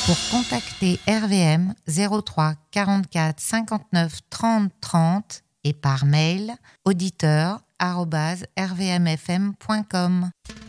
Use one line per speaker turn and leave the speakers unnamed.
Pour contacter RVM 03 44 59 30 30 et par mail auditeur@rvmfm.com.